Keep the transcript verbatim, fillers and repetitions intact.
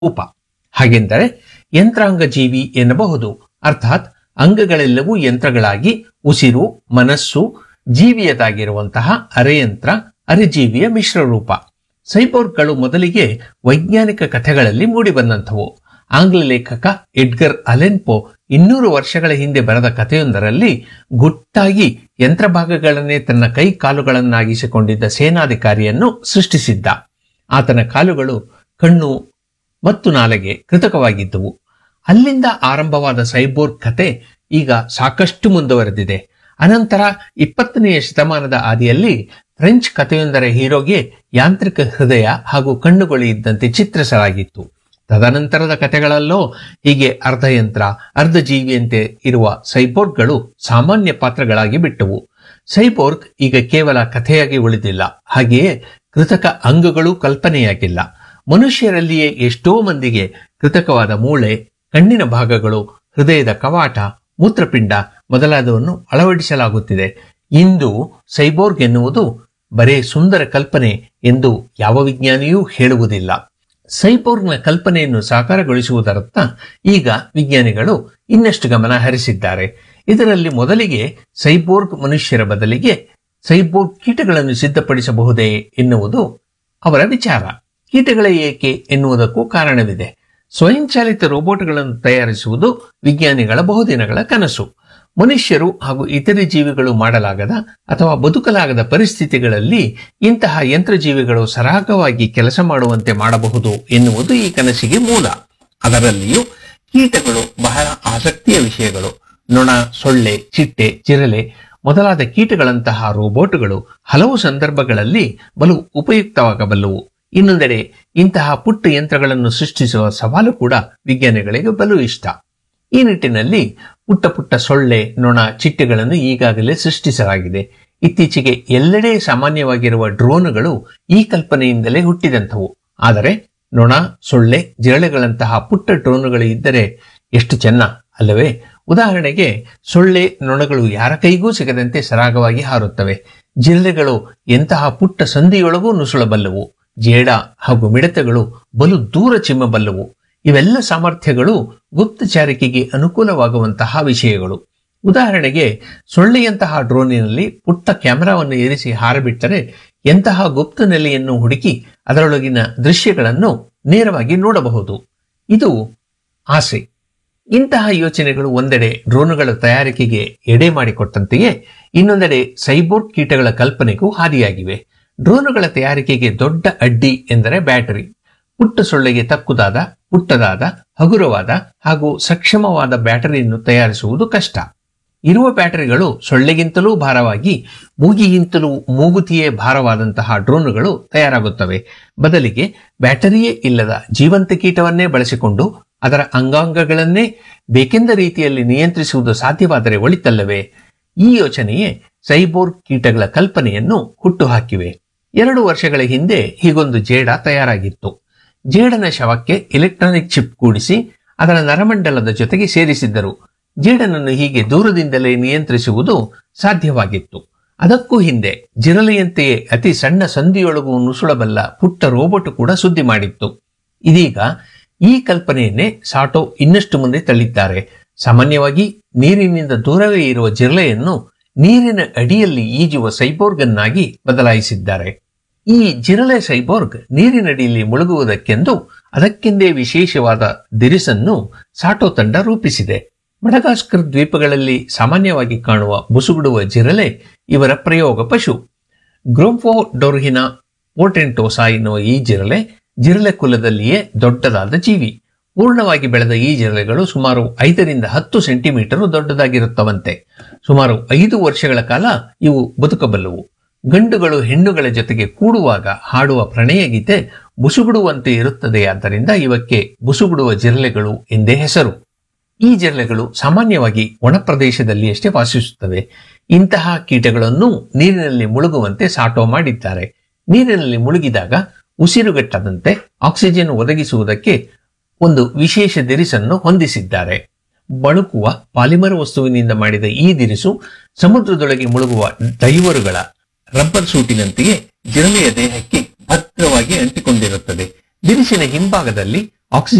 ರೂಪ. ಹಾಗೆಂದರೆ ಯಂತ್ರಾಂಗ ಜೀವಿ ಎನ್ನಬಹುದು. ಅರ್ಥಾತ್ ಅಂಗಗಳೆಲ್ಲವೂ ಯಂತ್ರಗಳಾಗಿ ಉಸಿರು, ಮನಸ್ಸು, ಜೀವಿಯದಾಗಿರುವಂತಹ ಅರೆಯಂತ್ರ, ಅರೆಜೀವಿಯ ಮಿಶ್ರ ರೂಪ. ಸೈಬೋರ್ಗ್ಗಳು ಮೊದಲಿಗೆ ವೈಜ್ಞಾನಿಕ ಕಥೆಗಳಲ್ಲಿ ಮೂಡಿಬಂದಂಥವು. ಆಂಗ್ಲ ಲೇಖಕ ಎಡ್ಗರ್ ಅಲೆನ್ ಪೋ ಇನ್ನೂರು ವರ್ಷಗಳ ಹಿಂದೆ ಬರೆದ ಕಥೆಯೊಂದರಲ್ಲಿ ಗುಟ್ಟಾಗಿ ಯಂತ್ರಭಾಗಗಳನ್ನೇ ತನ್ನ ಕೈ ಕಾಲುಗಳನ್ನಾಗಿಸಿಕೊಂಡಿದ್ದ ಸೇನಾಧಿಕಾರಿಯನ್ನು ಸೃಷ್ಟಿಸಿದ್ದ. ಆತನ ಕಾಲುಗಳು ಕಣ್ಣು ಮತ್ತು ನಾಲೆಗೆ ಕೃತಕವಾಗಿದ್ದವು. ಅಲ್ಲಿಂದ ಆರಂಭವಾದ ಸೈಬೋರ್ಗ್ ಕತೆ ಈಗ ಸಾಕಷ್ಟು ಮುಂದುವರೆದಿದೆ. ಅನಂತರ ಇಪ್ಪತ್ತನೆಯ ಶತಮಾನದ ಆದಿಯಲ್ಲಿ ಫ್ರೆಂಚ್ ಕಥೆಯೊಂದರ ಹೀರೋಗೆ ಯಾಂತ್ರಿಕ ಹೃದಯ ಹಾಗೂ ಕಣ್ಣುಗಳು ಇದ್ದಂತೆ ಚಿತ್ರಿಸಲಾಗಿತ್ತು. ತದನಂತರದ ಕಥೆಗಳಲ್ಲೂ ಹೀಗೆ ಅರ್ಧಯಂತ್ರ, ಅರ್ಧ ಜೀವಿಯಂತೆ ಇರುವ ಸೈಬೋರ್ಗ್ಗಳು ಸಾಮಾನ್ಯ ಪಾತ್ರಗಳಾಗಿ ಬಿಟ್ಟವು. ಸೈಬೋರ್ಗ್ ಈಗ ಕೇವಲ ಕಥೆಯಾಗಿ ಉಳಿದಿಲ್ಲ, ಹಾಗೆಯೇ ಕೃತಕ ಅಂಗಗಳೂ ಕಲ್ಪನೆಯಾಗಿಲ್ಲ. ಮನುಷ್ಯರಲ್ಲಿಯೇ ಎಷ್ಟೋ ಮಂದಿಗೆ ಕೃತಕವಾದ ಮೂಳೆ, ಕಣ್ಣಿನ ಭಾಗಗಳು, ಹೃದಯದ ಕವಾಟ, ಮೂತ್ರಪಿಂಡ ಮೊದಲಾದವನ್ನು ಅಳವಡಿಸಲಾಗುತ್ತಿದೆ. ಇಂದು ಸೈಬೋರ್ಗ್ ಎನ್ನುವುದು ಬರೇ ಸುಂದರ ಕಲ್ಪನೆ ಎಂದು ಯಾವ ವಿಜ್ಞಾನಿಯೂ ಹೇಳುವುದಿಲ್ಲ. ಸೈಬೋರ್ಗ್ನ ಕಲ್ಪನೆಯನ್ನು ಸಾಕಾರಗೊಳಿಸುವುದರತ್ತ ಈಗ ವಿಜ್ಞಾನಿಗಳು ಇನ್ನಷ್ಟು ಗಮನ ಹರಿಸಿದ್ದಾರೆ. ಇದರಲ್ಲಿ ಮೊದಲಿಗೆ ಸೈಬೋರ್ಗ್ ಮನುಷ್ಯರ ಬದಲಿಗೆ ಸೈಬೋರ್ಗ್ ಕೀಟಗಳನ್ನು ಸಿದ್ಧಪಡಿಸಬಹುದೇ ಎನ್ನುವುದು ಅವರ ವಿಚಾರ. ಕೀಟಗಳೇ ಏಕೆ ಎನ್ನುವುದಕ್ಕೂ ಕಾರಣವಿದೆ. ಸ್ವಯಂಚಾಲಿತ ರೋಬೋಟ್ಗಳನ್ನು ತಯಾರಿಸುವುದು ವಿಜ್ಞಾನಿಗಳ ಬಹುದಿನಗಳ ಕನಸು. ಮನುಷ್ಯರು ಹಾಗೂ ಇತರೆ ಜೀವಿಗಳು ಮಾಡಲಾಗದ ಅಥವಾ ಬದುಕಲಾಗದ ಪರಿಸ್ಥಿತಿಗಳಲ್ಲಿ ಇಂತಹ ಯಂತ್ರಜೀವಿಗಳು ಸರಾಗವಾಗಿ ಕೆಲಸ ಮಾಡುವಂತೆ ಮಾಡಬಹುದು ಎನ್ನುವುದು ಈ ಕನಸಿಗೆ ಮೂಲ. ಅದರಲ್ಲಿಯೂ ಕೀಟಗಳು ಬಹಳ ಆಸಕ್ತಿಯ ವಿಷಯಗಳು. ನೊಣ, ಸೊಳ್ಳೆ, ಚಿಟ್ಟೆ, ಜಿರಲೆ ಮೊದಲಾದ ಕೀಟಗಳಂತಹ ರೋಬೋಟ್ಗಳು ಹಲವು ಸಂದರ್ಭಗಳಲ್ಲಿ ಬಲು ಉಪಯುಕ್ತವಾಗಬಲ್ಲವು. ಇನ್ನೊಂದೆಡೆ ಇಂತಹ ಪುಟ್ಟ ಯಂತ್ರಗಳನ್ನು ಸೃಷ್ಟಿಸುವ ಸವಾಲು ಕೂಡ ವಿಜ್ಞಾನಿಗಳಿಗೆ ಬಲು ಇಷ್ಟ. ಈ ನಿಟ್ಟಿನಲ್ಲಿ ಪುಟ್ಟ ಪುಟ್ಟ ಸೊಳ್ಳೆ, ನೊಣ, ಚಿಟ್ಟೆಗಳನ್ನು ಈಗಾಗಲೇ ಸೃಷ್ಟಿಸಲಾಗಿದೆ. ಇತ್ತೀಚೆಗೆ ಎಲ್ಲೆಡೆ ಸಾಮಾನ್ಯವಾಗಿರುವ ಡ್ರೋನ್ಗಳು ಈ ಕಲ್ಪನೆಯಿಂದಲೇ ಹುಟ್ಟಿದಂಥವು. ಆದರೆ ನೊಣ, ಸೊಳ್ಳೆ, ಜಿರಳೆಗಳಂತಹ ಪುಟ್ಟ ಡ್ರೋನ್ಗಳು ಇದ್ದರೆ ಎಷ್ಟು ಚೆನ್ನ ಅಲ್ಲವೇ? ಉದಾಹರಣೆಗೆ ಸೊಳ್ಳೆ, ನೊಣಗಳು ಯಾರ ಕೈಗೂ ಸಿಗದಂತೆ ಸರಾಗವಾಗಿ ಹಾರುತ್ತವೆ. ಜಿರಳೆಗಳು ಎಂತಹ ಪುಟ್ಟ ಸಂದಿಯೊಳಗೂ ನುಸುಳಬಲ್ಲವು. ಜೇಡ ಹಾಗೂ ಮಿಡತೆಗಳು ಬಲು ದೂರ ಚಿಮ್ಮಬಲ್ಲವು. ಇವೆಲ್ಲ ಸಾಮರ್ಥ್ಯಗಳು ಗುಪ್ತಚಾರಿಕೆಗೆ ಅನುಕೂಲವಾಗುವಂತಹ ವಿಷಯಗಳು. ಉದಾಹರಣೆಗೆ ಸೊಳ್ಳೆಯಂತಹ ಡ್ರೋನಿನಲ್ಲಿ ಪುಟ್ಟ ಕ್ಯಾಮೆರಾವನ್ನು ಇರಿಸಿ ಹಾರಬಿಟ್ಟರೆ ಎಂತಹ ಗುಪ್ತ ನೆಲೆಯನ್ನು ಹುಡುಕಿ ಅದರೊಳಗಿನ ದೃಶ್ಯಗಳನ್ನು ನೇರವಾಗಿ ನೋಡಬಹುದು. ಇದು ಆಸೆ. ಇಂತಹ ಯೋಚನೆಗಳು ಒಂದೆಡೆ ಡ್ರೋನುಗಳ ತಯಾರಿಕೆಗೆ ಎಡೆ ಮಾಡಿಕೊಟ್ಟಂತೆಯೇ ಇನ್ನೊಂದೆಡೆ ಸೈಬೋರ್ಗ್ ಕೀಟಗಳ ಕಲ್ಪನೆಗೂ ಹಾದಿಯಾಗಿವೆ. ಡ್ರೋನುಗಳ ತಯಾರಿಕೆಗೆ ದೊಡ್ಡ ಅಡ್ಡಿ ಎಂದರೆ ಬ್ಯಾಟರಿ. ಪುಟ್ಟ ಸೊಳ್ಳೆಗೆ ತಕ್ಕುದಾದ, ಪುಟ್ಟದಾದ, ಹಗುರವಾದ ಹಾಗೂ ಸಕ್ಷಮವಾದ ಬ್ಯಾಟರಿಯನ್ನು ತಯಾರಿಸುವುದು ಕಷ್ಟ. ಇರುವ ಬ್ಯಾಟರಿಗಳು ಸೊಳ್ಳೆಗಿಂತಲೂ ಭಾರವಾಗಿ, ಮೂಗಿಗಿಂತಲೂ ಮೂಗುತಿಯೇ ಭಾರವಾದಂತಹ ಡ್ರೋನುಗಳು ತಯಾರಾಗುತ್ತವೆ. ಬದಲಿಗೆ ಬ್ಯಾಟರಿಯೇ ಇಲ್ಲದ ಜೀವಂತ ಕೀಟವನ್ನೇ ಬಳಸಿಕೊಂಡು ಅದರ ಅಂಗಾಂಗಗಳನ್ನೇ ಬೇಕೆಂದ ರೀತಿಯಲ್ಲಿ ನಿಯಂತ್ರಿಸುವುದು ಸಾಧ್ಯವಾದರೆ ಒಳಿತಲ್ಲವೇ? ಈ ಯೋಚನೆಯೇ ಸೈಬೋರ್ಗ್ ಕೀಟಗಳ ಕಲ್ಪನೆಯನ್ನು ಹುಟ್ಟುಹಾಕಿವೆ. ಎರಡು ವರ್ಷಗಳ ಹಿಂದೆ ಹೀಗೊಂದು ಜೇಡ ತಯಾರಾಗಿತ್ತು. ಜೇಡನ ಶವಕ್ಕೆ ಎಲೆಕ್ಟ್ರಾನಿಕ್ ಚಿಪ್ ಕೂಡಿಸಿ ಅದರ ನರಮಂಡಲದ ಜೊತೆಗೆ ಸೇರಿಸಿದ್ದರು. ಜೇಡನನ್ನು ಹೀಗೆ ದೂರದಿಂದಲೇ ನಿಯಂತ್ರಿಸುವುದು ಸಾಧ್ಯವಾಗಿತ್ತು. ಅದಕ್ಕೂ ಹಿಂದೆ ಜಿರಲೆಯಂತೆಯೇ ಅತಿ ಸಣ್ಣ ಸಂದಿಯೊಳಗೂ ನುಸುಳಬಲ್ಲ ಪುಟ್ಟ ರೋಬೋಟ್ ಕೂಡ ಸುದ್ದಿ ಮಾಡಿತ್ತು. ಇದೀಗ ಈ ಕಲ್ಪನೆಯನ್ನೇ ಸಾಟೋ ಇನ್ನಷ್ಟು ಮುಂದೆ ತಳ್ಳಿದ್ದಾರೆ. ಸಾಮಾನ್ಯವಾಗಿ ನೀರಿನಿಂದ ದೂರವೇ ಇರುವ ಜಿರಲೆಯನ್ನು ನೀರಿನ ಅಡಿಯಲ್ಲಿ ಈಜುವ ಸೈಬೋರ್ಗ್ ಅನ್ನಾಗಿ ಬದಲಾಯಿಸಿದ್ದಾರೆ. ಈ ಜಿರಲೆ ಸೈಬೋರ್ಗ್ ನೀರಿನಡಿಯಲ್ಲಿ ಮುಳುಗುವುದಕ್ಕೆಂದು ಅದಕ್ಕೆಂದೇ ವಿಶೇಷವಾದ ದಿರಿಸನ್ನು ಸಾಟೋ ತಂಡ ರೂಪಿಸಿದೆ. ಮಡಗಾಸ್ಕರ್ ದ್ವೀಪಗಳಲ್ಲಿ ಸಾಮಾನ್ಯವಾಗಿ ಕಾಣುವ ಬುಸುಗುಡುವ ಜಿರಲೆ ಇವರ ಪ್ರಯೋಗ ಪಶು. ಗ್ರೋಂಫೋಡೊರ್ಹಿನಾ ಪೋರ್ಟೆಂಟೋಸಾ ಎನ್ನುವ ಈ ಜಿರಲೆ ಜಿರಲೆ ಕುಲದಲ್ಲಿಯೇ ದೊಡ್ಡದಾದ ಜೀವಿ. ಪೂರ್ಣವಾಗಿ ಬೆಳೆದ ಈ ಜಿರಳೆಗಳು ಸುಮಾರು ಐದರಿಂದ ಹತ್ತು ಸೆಂಟಿಮೀಟರ್ ದೊಡ್ಡದಾಗಿರುತ್ತವಂತೆ. ಸುಮಾರು ಐದು ವರ್ಷಗಳ ಕಾಲ ಇವು ಬದುಕಬಲ್ಲವು. ಗಂಡುಗಳು ಹೆಣ್ಣುಗಳ ಜೊತೆಗೆ ಕೂಡುವಾಗ ಹಾಡುವ ಪ್ರಣಯ ಗೀತೆ ಬುಸುಗುಡುವಂತೆ ಇರುತ್ತದೆಯಾದ್ದರಿಂದ ಇವಕ್ಕೆ ಬುಸುಗುಡುವ ಜಿರಳೆಗಳು ಎಂದೇ ಹೆಸರು. ಈ ಜಿರಳೆಗಳು ಸಾಮಾನ್ಯವಾಗಿ ಒಣ ಪ್ರದೇಶದಲ್ಲಿ ಅಷ್ಟೇ ವಾಸಿಸುತ್ತವೆ. ಇಂತಹ ಕೀಟಗಳನ್ನು ನೀರಿನಲ್ಲಿ ಮುಳುಗುವಂತೆ ಸಾಟೋ ಮಾಡಿದ್ದಾರೆ. ನೀರಿನಲ್ಲಿ ಮುಳುಗಿದಾಗ ಉಸಿರುಗಟ್ಟದಂತೆ ಆಕ್ಸಿಜನ್ ಒದಗಿಸುವುದಕ್ಕೆ ಒಂದು ವಿಶೇಷ ದಿರಿಸನ್ನು ಹೊಂದಿಸಿದ್ದಾರೆ. ಬಳುಕುವ ಪಾಲಿಮರ್ ವಸ್ತುವಿನಿಂದ ಮಾಡಿದ ಈ ದಿರಿಸು ಸಮುದ್ರದೊಳಗೆ ಮುಳುಗುವ ಡೈವರುಗಳ ರಬ್ಬರ್ ಸೂಟಿನಂತೆಯೇ ಜಿರಲೆಯ ದೇಹಕ್ಕೆ ಭದ್ರವಾಗಿ ಅಂಟಿಕೊಂಡಿರುತ್ತದೆ. ದಿರಿಸಿನ ಹಿಂಭಾಗದಲ್ಲಿ ಆಕ್ಸಿಜನ್